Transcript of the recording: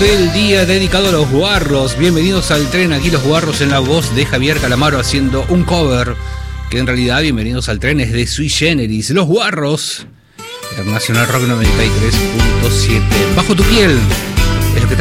del día dedicado a los guarros. Bienvenidos al tren, aquí los guarros en la voz de Javier Calamaro haciendo un cover que en realidad Bienvenidos al tren es de Sui Generis. Los guarros, Nacional Rock 93.7. Bajo tu piel es lo que